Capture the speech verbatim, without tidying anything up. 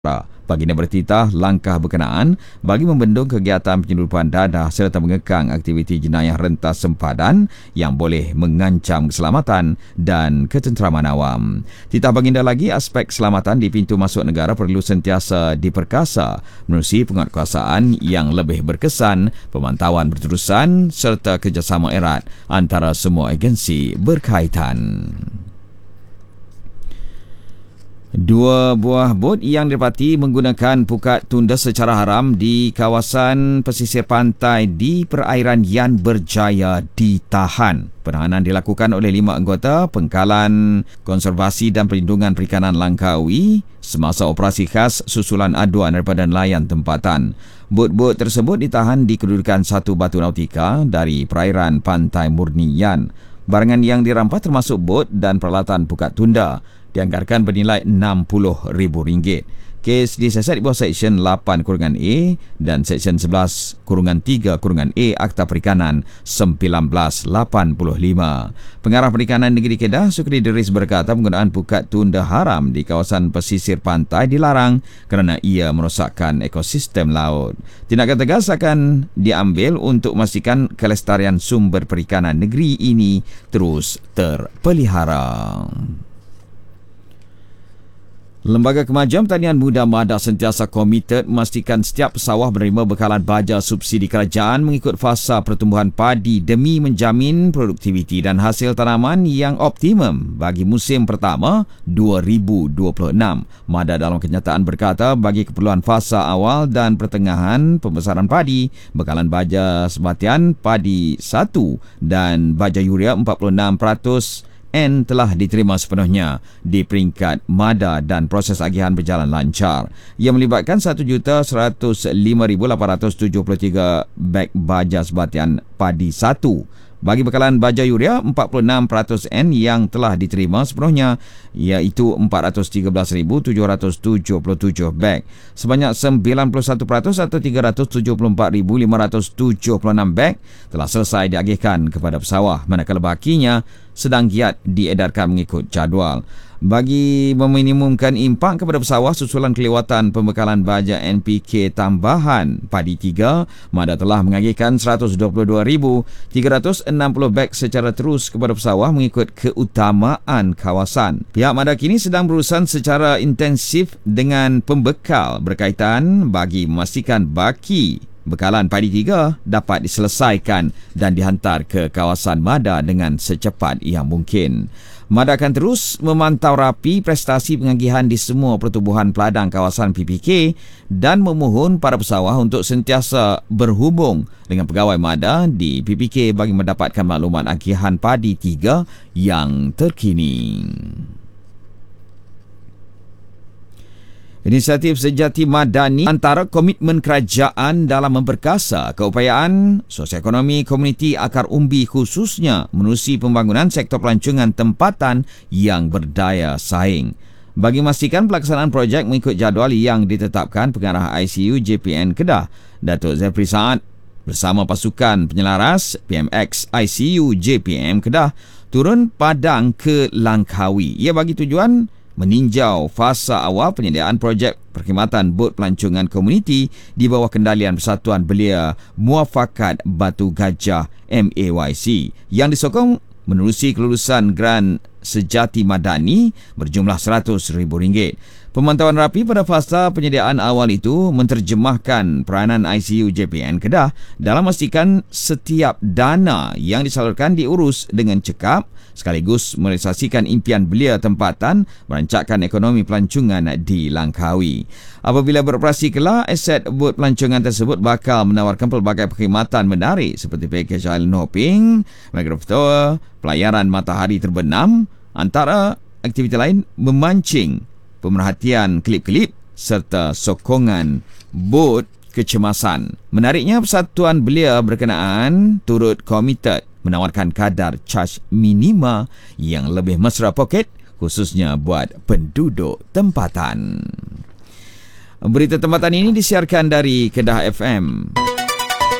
Baginda bertitah langkah berkenaan bagi membendung kegiatan penyeludupan dadah serta mengekang aktiviti jenayah rentas sempadan yang boleh mengancam keselamatan dan ketenteraman awam. Titah baginda lagi, aspek keselamatan di pintu masuk negara perlu sentiasa diperkasa menerusi penguatkuasaan yang lebih berkesan, pemantauan berterusan serta kerjasama erat antara semua agensi berkaitan. Dua buah bot yang didapati menggunakan pukat tunda secara haram di kawasan pesisir pantai di perairan Yan Berjaya ditahan. Penahanan dilakukan oleh lima anggota Pengkalan Konservasi dan Perlindungan Perikanan Langkawi semasa operasi khas susulan aduan daripada nelayan tempatan. Bot-bot tersebut ditahan di kedudukan satu batu nautika dari perairan Pantai Murni Yan. Barangan yang dirampas termasuk bot dan peralatan pukat tunda dianggarkan bernilai enam puluh ribu ringgit. Kes disiasat di bawah Seksyen lapan kurungan A dan Seksyen sebelas kurungan tiga kurungan A Akta Perikanan seribu sembilan ratus lapan puluh lima. Pengarah Perikanan Negeri Kedah, Sukri Deris berkata penggunaan pukat tunda haram di kawasan pesisir pantai dilarang kerana ia merosakkan ekosistem laut. Tindakan tegas akan diambil untuk memastikan kelestarian sumber perikanan negeri ini terus terpelihara. Lembaga Kemajuan Pertanian Muda MADA sentiasa komited memastikan setiap pesawah menerima bekalan baja subsidi kerajaan mengikut fasa pertumbuhan padi demi menjamin produktiviti dan hasil tanaman yang optimum bagi musim pertama dua ribu dua puluh enam. MADA dalam kenyataan berkata bagi keperluan fasa awal dan pertengahan pembesaran padi, bekalan baja sebatian padi satu dan baja urea empat puluh enam peratus N telah diterima sepenuhnya di peringkat MADA dan proses agihan berjalan lancar. Ia melibatkan satu juta seratus lima ribu lapan ratus tujuh puluh tiga beg baja sebatian padi satu. Bagi bekalan baja urea, empat puluh enam peratus N yang telah diterima sepenuhnya iaitu empat ratus tiga belas ribu tujuh ratus tujuh puluh tujuh beg. Sebanyak sembilan puluh satu peratus atau tiga ratus tujuh puluh empat ribu lima ratus tujuh puluh enam beg telah selesai diagihkan kepada pesawah, manakala bakinya sedang giat diedarkan mengikut jadual. Bagi meminimumkan impak kepada pesawah susulan kelewatan pembekalan baja N P K tambahan padi tiga, MADA telah mengagihkan seratus dua puluh dua ribu tiga ratus enam puluh beg secara terus kepada pesawah mengikut keutamaan kawasan. Pihak MADA kini sedang berurusan secara intensif dengan pembekal berkaitan bagi memastikan baki bekalan padi tiga dapat diselesaikan dan dihantar ke kawasan MADA dengan secepat yang mungkin. MADA akan terus memantau rapi prestasi pengagihan di semua pertubuhan peladang kawasan P P K dan memohon para pesawah untuk sentiasa berhubung dengan pegawai MADA di P P K bagi mendapatkan maklumat agihan padi tiga yang terkini. Inisiatif Sejati Madani antara komitmen kerajaan dalam memperkasa keupayaan sosioekonomi komuniti akar umbi khususnya menerusi pembangunan sektor pelancongan tempatan yang berdaya saing. Bagi memastikan pelaksanaan projek mengikut jadual yang ditetapkan, Pengarah I C U J P N Kedah, Datuk Zafri Saad bersama pasukan penyelaras P M X I C U J P M Kedah turun padang ke Langkawi. Ia bagi tujuan meninjau fasa awal penyediaan projek perkhidmatan bot pelancongan komuniti di bawah kendalian Persatuan Belia Muafakat Batu Gajah M A Y C yang disokong menerusi kelulusan Grant Sejati Madani berjumlah seratus ribu ringgit. Pemantauan rapi pada fasa penyediaan awal itu menterjemahkan peranan I C U J P N Kedah dalam memastikan setiap dana yang disalurkan diurus dengan cekap sekaligus merealisasikan impian belia tempatan merancangkan ekonomi pelancongan di Langkawi. Apabila beroperasi kelak, aset bot pelancongan tersebut bakal menawarkan pelbagai perkhidmatan menarik seperti pakej island hopping, mangrove tour, pelayaran matahari terbenam, antara aktiviti lain memancing, pemerhatian klip-klip serta sokongan bot kecemasan. Menariknya, Persatuan Belia berkenaan turut komited menawarkan kadar caj minima yang lebih mesra poket khususnya buat penduduk tempatan. Berita tempatan ini disiarkan dari Kedah F M.